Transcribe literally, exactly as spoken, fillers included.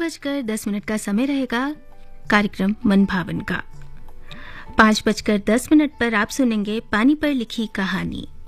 बजकर दस मिनट का समय रहेगा कार्यक्रम मन भावन का। पाँच बजकर दस मिनट पर आप सुनेंगे पानी पर लिखी कहानी।